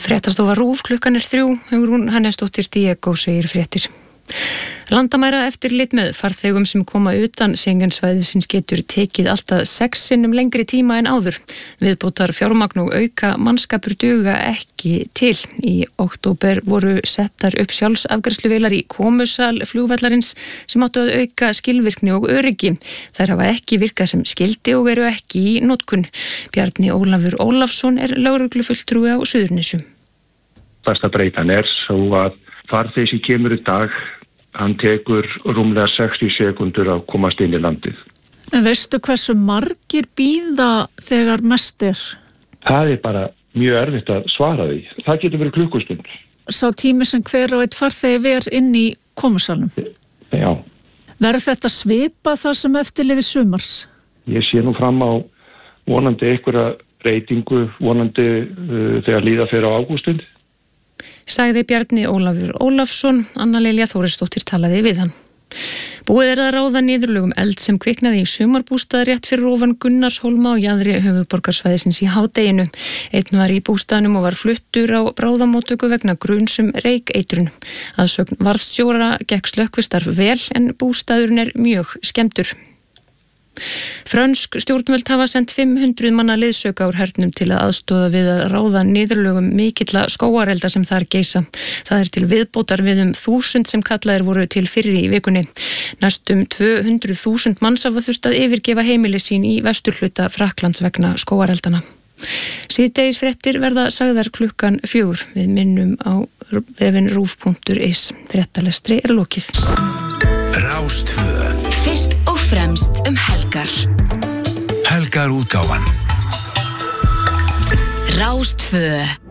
Fréttastofa RÚV, klukkan 3, Hugrún Hannesdóttir Diego segir fréttir. Landamæra eftirlit með farþegum sem koma utan Schengen-svæðisins getur tekið alltaf 6 sinnum lengri tíma en áður. Viðbótar fjármagn og auka mannskapur duga ekki til. Í október voru settar upp sjálfsafgreiðsluvélar í komusal flugvallarins sem áttu að auka skilvirkni og öryggi. Þær hafa ekki virkað sem skyldi og eru ekki í notkun. Bjarni Ólafur Ólafsson lögreglufulltrúi á Suðurnesjum. Besta breytan svo að farþegi sem kemur í dag, hann tekur rúmlega 60 sekúndur að komast inn í landið. En veistu hversu margir bíða þegar mest er? Það bara mjög erfitt að svara því. Það getur verið klukkustund. Sá tími sem hver og einn farþegi ver inn í komusalnum? Já. Verður þetta svipa það sem eftirlifi sumars? Ég sé nú fram á vonandi einhverja breytingu, vonandi þegar líða fyrir á ágústund. Sagði Bjarni Ólafur Ólafsson, Anna Lilja Þórisdóttir talaði við hann. Búið að ráða niðurlögum eld sem kviknaði í sumarbústað rétt fyrir ofan Gunnarshólma og jaðri höfuðborgarsvæðisins í hádeginu. Einn var í bústaðnum og var fluttur á bráðamóttöku vegna grunsum reykeitrun. Að sögn varðstjóra gekk slökkvistarf vel en bústaðurinn mjög skemmdur. Frönsk stjórnvöld hafa sent 500 manna liðsauka úr hernum til að aðstoða við að ráða niðurlögum mikilla skógarelda sem þar geisa. Það til viðbótar við 1000 sem kallaðir voru til fyrr í vikunni. Næstum 200.000 manns hafa þurft að yfirgefa heimili sín í vesturhluta Frakklands vegna skógareldana. Síðdegis fréttir verða sagðar klukkan 4. Við minnum á vefinn rúv.is. Fréttalestri lokið. Rás 2. Fyrst og fremst helgar. Helgar útgáfan. Rás 2.